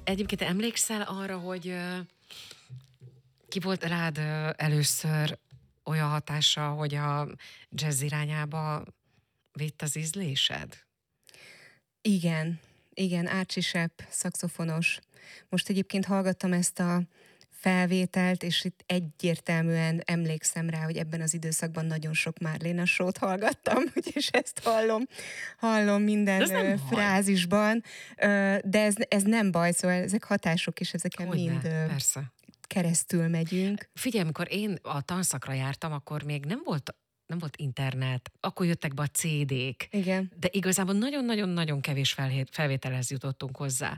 Egyébként emlékszel arra, hogy ki volt rád először olyan hatása, hogy a jazz irányába vitt az ízlésed? Igen, Ácsi Sepp, szaxofonos. Most egyébként hallgattam ezt a felvételt, és itt egyértelműen emlékszem rá, hogy ebben az időszakban nagyon sok Marlena Show-t hallgattam, úgyis ezt hallom minden frázisban, de ez nem baj, szóval ezek hatások, és ezeken mind persze. keresztül megyünk. Figyelj, amikor én a tanszakra jártam, akkor még nem volt internet, akkor jöttek be a CD-k. Igen. De igazából nagyon-nagyon-nagyon kevés felvételhez jutottunk hozzá.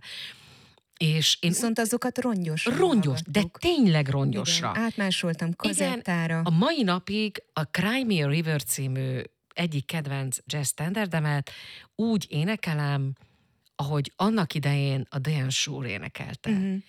És én viszont azokat Rongyos, hallgattuk. de tényleg rongyosra. Igen, átmásoltam kazettára. Igen, a mai napig a Cry Me a River című egyik kedvenc jazz standardemet úgy énekelem, ahogy annak idején a Diane Shure énekelte.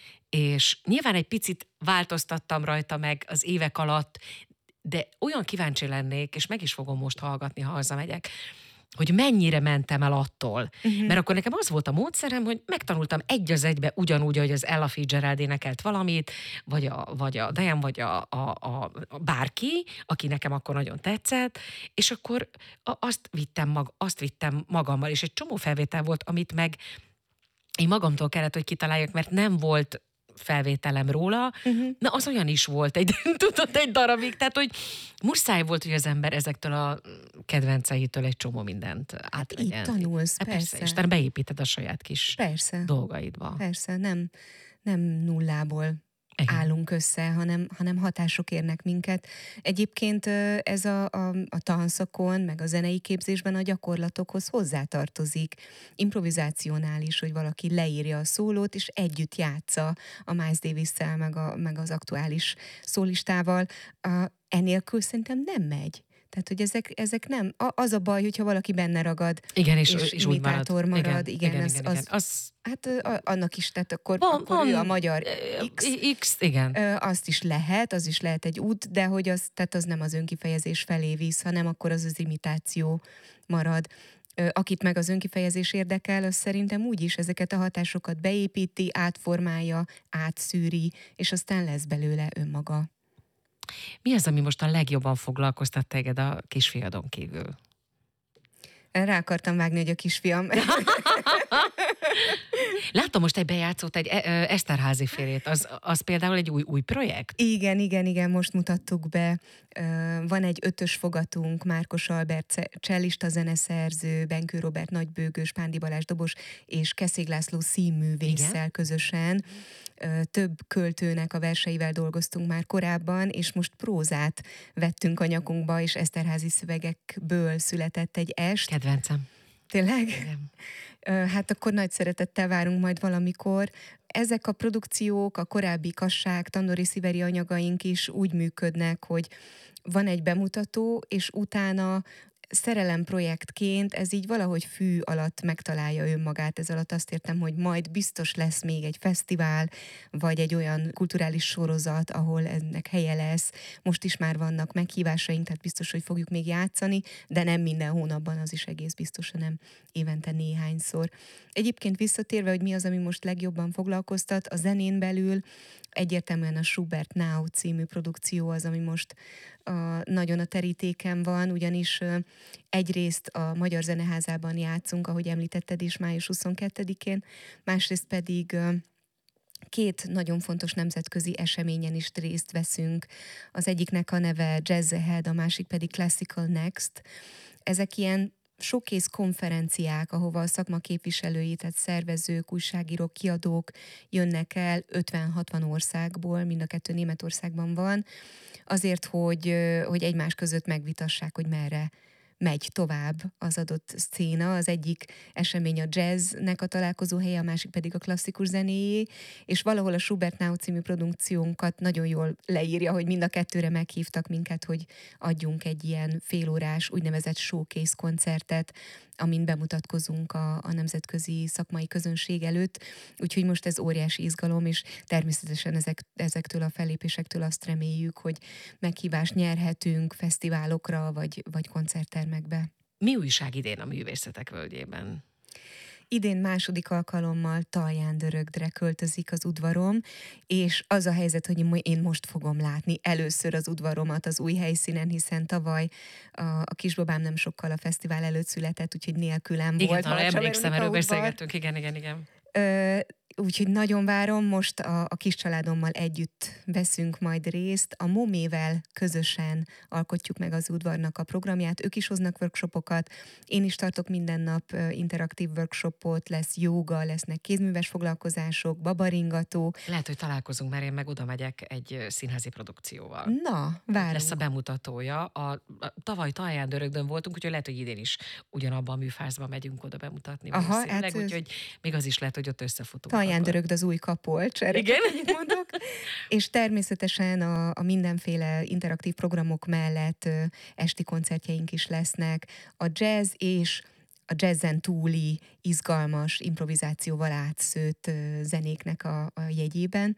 És nyilván egy picit változtattam rajta meg az évek alatt, de olyan kíváncsi lennék, és meg is fogom most hallgatni, ha hazamegyek, hogy mennyire mentem el attól. Mert akkor nekem az volt a módszerem, hogy megtanultam egy az egybe ugyanúgy, hogy az Ella Fitzgerald énekelt valamit, vagy a Diane, vagy a bárki, aki nekem akkor nagyon tetszett, és akkor azt vittem magammal, és egy csomó felvétel volt, amit meg én magamtól kellett, hogy kitaláljak, mert nem volt felvételem róla, na az olyan is volt egy darabig, tehát hogy muszáj volt, hogy az ember ezektől a kedvenceitől egy csomó mindent átvegyen. Így tanulsz, persze. És te beépíted a saját kis dolgaidba. Persze, nem nullából állunk össze, hanem hatások érnek minket. Egyébként ez a tanszakon, meg a zenei képzésben a gyakorlatokhoz hozzátartozik. Improvizációnál is, hogy valaki leírja a szólót, és együtt játsza a Miles Davis-szel, meg az aktuális szólistával. Enélkül szerintem nem megy. Tehát, hogy ezek nem. Az a baj, hogyha valaki benne ragad, igen, és imitátor marad. Igen. Hát annak is, tehát akkor ő a magyar X, igen. Azt is lehet, az is lehet egy út, de hogy az nem az önkifejezés felé visz, hanem akkor az imitáció marad. Akit meg az önkifejezés érdekel, az szerintem úgyis ezeket a hatásokat beépíti, átformálja, átszűri, és aztán lesz belőle önmaga. Mi az, ami most a legjobban foglalkoztat téged a kisfiadon kívül? Rá akartam vágni, hogy a kisfiam. Láttam most egy bejátszót, egy Eszterházy férjét. Az például egy új projekt? Igen, most mutattuk be. Van egy 5-ös fogatunk, Márkos Albert csellista zeneszerző, Benkő Robert nagybőgős, Pándi Balázs dobos és Keszég László színművésszel közösen. Több költőnek a verseivel dolgoztunk már korábban, és most prózát vettünk a nyakunkba, és Eszterházy szövegekből született egy est. Kedvencem. Tényleg? Igen. Hát akkor nagy szeretettel várunk majd valamikor. Ezek a produkciók, a korábbi Kassák, Tandori Sziveri anyagaink is úgy működnek, hogy van egy bemutató, és utána szerelemprojektként ez így valahogy fű alatt megtalálja önmagát. Ez alatt azt értem, hogy majd biztos lesz még egy fesztivál, vagy egy olyan kulturális sorozat, ahol ennek helye lesz. Most is már vannak meghívásaink, tehát biztos, hogy fogjuk még játszani, de nem minden hónapban, az is egész biztos, hanem évente néhányszor. Egyébként visszatérve, hogy mi az, ami most legjobban foglalkoztat, a zenén belül egyértelműen a Schubert Now című produkció az, ami most nagyon a terítéken van, ugyanis egyrészt a Magyar Zeneházában játszunk, ahogy említetted is, május 22-én, másrészt pedig 2 nagyon fontos nemzetközi eseményen is részt veszünk. Az egyiknek a neve Jazz Ahead, a másik pedig Classical Next. Ezek ilyen showcase konferenciák, ahova a szakma képviselői, tehát szervezők, újságírók, kiadók jönnek el 50-60 országból, mind a 2 Németországban van, azért, hogy egymás között megvitassák, hogy merre megy tovább az adott szcéna. Az egyik esemény a jazznek a találkozó helye, a másik pedig a klasszikus zenéjé, és valahol a Schubert Now című produkciónkat nagyon jól leírja, hogy mind a 2-re meghívtak minket, hogy adjunk egy ilyen félórás úgynevezett showcase koncertet, amin bemutatkozunk a nemzetközi szakmai közönség előtt. Úgyhogy most ez óriási izgalom, és természetesen ezektől a fellépésektől azt reméljük, hogy meghívást nyerhetünk fesztiválokra, vagy koncerttermekbe. Mi újság idén a Művészetek Völgyében? idén második alkalommal Talján-Dörögdre költözik az udvarom, és az a helyzet, hogy én most fogom látni először az udvaromat az új helyszínen, hiszen tavaly a kisbabám nem sokkal a fesztivál előtt született, úgyhogy nélkülem Igen, volt. arra emlékszem, erről udvar. beszélgettünk, igen. Úgyhogy nagyon várom, most a kis családommal együtt veszünk majd részt, a Momével közösen alkotjuk meg az udvarnak a programját, ők is hoznak workshopokat, én is tartok minden nap interaktív workshopot, lesz jóga, lesznek kézműves foglalkozások, babaringató. Lehet, hogy találkozunk, mert én meg oda megyek egy színházi produkcióval. Na, várunk. Lesz a bemutatója. Tavaly Talján-Dörögdön voltunk, úgyhogy lehet, hogy idén is ugyanabban a műfázban megyünk oda bemutatni. Aha, úgyhogy még az is lehet, hogy ott összefutunk. Talján-Dörögd az új Kapolcs, igen, mondok. És természetesen a mindenféle interaktív programok mellett esti koncertjeink is lesznek. A jazz és a jazzen túli, izgalmas improvizációval átszőtt zenéknek a jegyében.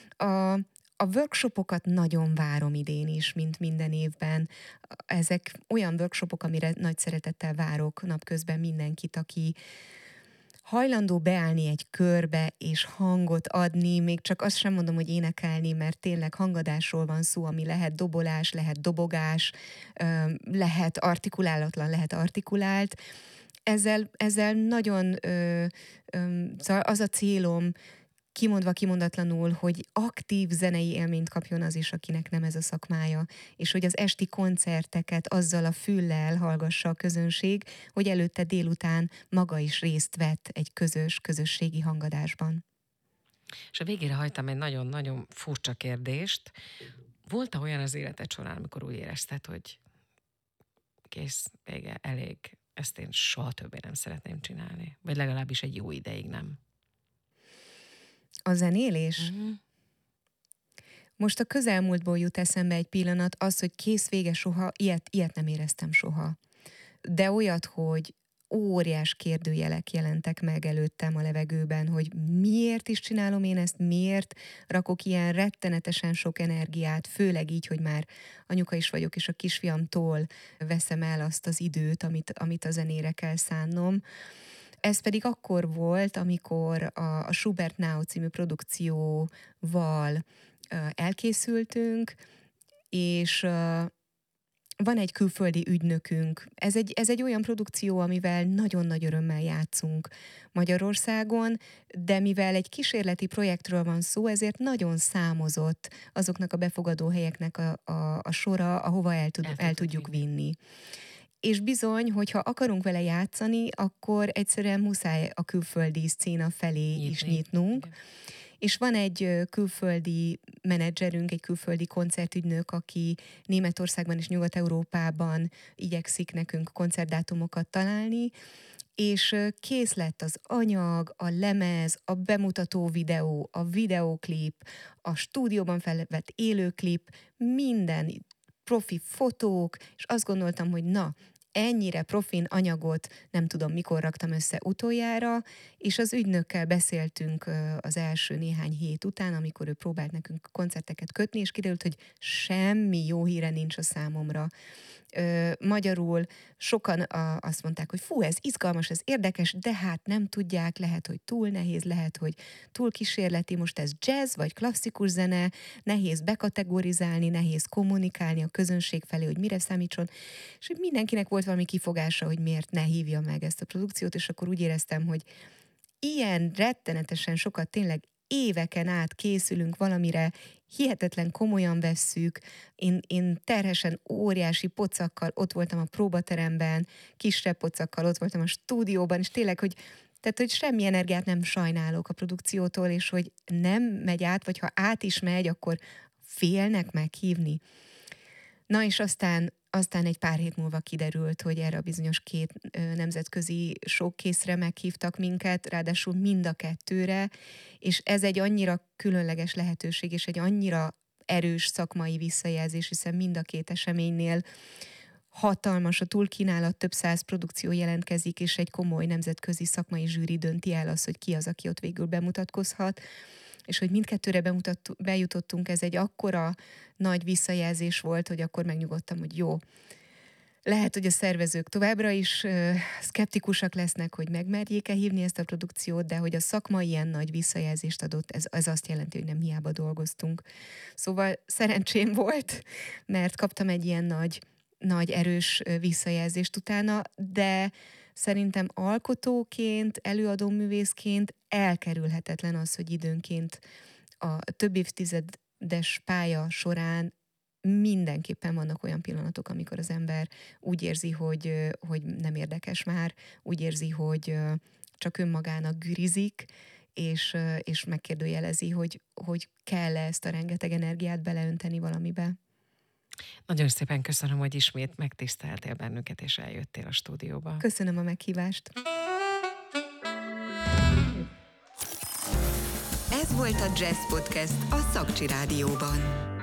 A workshopokat nagyon várom idén is, mint minden évben. Ezek olyan workshopok, amire nagy szeretettel várok napközben mindenkit, aki hajlandó beállni egy körbe és hangot adni, még csak azt sem mondom, hogy énekelni, mert tényleg hangadásról van szó, ami lehet dobolás, lehet dobogás, lehet artikulálatlan, lehet artikulált. Ezzel nagyon szóval az a célom, kimondva kimondatlanul, hogy aktív zenei élményt kapjon az is, akinek nem ez a szakmája, és hogy az esti koncerteket azzal a füllel hallgassa a közönség, hogy előtte délután maga is részt vett egy közösségi hangadásban. És a végére hagytam egy nagyon-nagyon furcsa kérdést. Volt-e olyan az életed során, amikor úgy érezted, hogy kész, vége, elég, ezt én soha többé nem szeretném csinálni? Vagy legalábbis egy jó ideig nem? A zenélés? Uh-huh. Most a közelmúltból jut eszembe egy pillanat, az, hogy kész, vége, soha, ilyet nem éreztem soha. De olyat, hogy óriás kérdőjelek jelentek meg előttem a levegőben, hogy miért is csinálom én ezt, miért rakok ilyen rettenetesen sok energiát, főleg így, hogy már anyuka is vagyok, és a kisfiamtól veszem el azt az időt, amit a zenére kell szánnom. Ez pedig akkor volt, amikor a Schubert Now című produkcióval elkészültünk, és van egy külföldi ügynökünk. Ez egy olyan produkció, amivel nagyon nagy örömmel játszunk Magyarországon, de mivel egy kísérleti projektről van szó, ezért nagyon számozott azoknak a befogadó helyeknek a sora, ahova el tudjuk vinni. És bizony, hogyha akarunk vele játszani, akkor egyszerűen muszáj a külföldi szcéna felé is nyitnunk. Igen. És van egy külföldi menedzserünk, egy külföldi koncertügynök, aki Németországban és Nyugat-Európában igyekszik nekünk koncertdátumokat találni, és kész lett az anyag, a lemez, a bemutató videó, a videóklip, a stúdióban felvett élőklip, minden profi fotók, és azt gondoltam, hogy ennyire profin anyagot nem tudom, mikor raktam össze utoljára, és az ügynökkel beszéltünk az első néhány hét után, amikor ő próbált nekünk koncerteket kötni, és kiderült, hogy semmi jó híre nincs a számomra. Magyarul sokan azt mondták, hogy fú, ez izgalmas, ez érdekes, de hát nem tudják, lehet, hogy túl nehéz, lehet, hogy túl kísérleti, most ez jazz vagy klasszikus zene, nehéz bekategorizálni, nehéz kommunikálni a közönség felé, hogy mire számítson, és hogy mindenkinek volt valami kifogása, hogy miért ne hívja meg ezt a produkciót, és akkor úgy éreztem, hogy ilyen rettenetesen sokat tényleg éveken át készülünk valamire, hihetetlen komolyan vesszük. Én terhesen óriási pocakkal ott voltam a próbateremben, kisebb pocakkal ott voltam a stúdióban, és tényleg, hogy semmi energiát nem sajnálok a produkciótól, és hogy nem megy át, vagy ha át is megy, akkor félnek meghívni. Na és aztán egy pár hét múlva kiderült, hogy erre a bizonyos 2 nemzetközi showcase-re meghívtak minket, ráadásul mind a 2-re, és ez egy annyira különleges lehetőség, és egy annyira erős szakmai visszajelzés, hiszen mind a 2 eseménynél hatalmas a túlkínálat, több 100 produkció jelentkezik, és egy komoly nemzetközi szakmai zsűri dönti el azt, hogy ki az, aki ott végül bemutatkozhat. És hogy mindkettőre bejutottunk, ez egy akkora nagy visszajelzés volt, hogy akkor megnyugodtam, hogy jó, Lehet, hogy a szervezők továbbra is szkeptikusak lesznek, hogy megmerjék-e hívni ezt a produkciót, de hogy a szakma ilyen nagy visszajelzést adott, ez azt jelenti, hogy nem hiába dolgoztunk. Szóval szerencsém volt, mert kaptam egy ilyen nagy erős visszajelzést utána, de szerintem alkotóként, előadóművészként elkerülhetetlen az, hogy időnként a több évtizedes pálya során mindenképpen vannak olyan pillanatok, amikor az ember úgy érzi, hogy nem érdekes már, úgy érzi, hogy csak önmagának gürizik, és megkérdőjelezi, hogy kell-e ezt a rengeteg energiát beleönteni valamibe. Nagyon szépen köszönöm, hogy ismét megtiszteltél bennünket, és eljöttél a stúdióba. Köszönöm a meghívást. Ez volt a Jazz Podcast a Szakcsi Rádióban.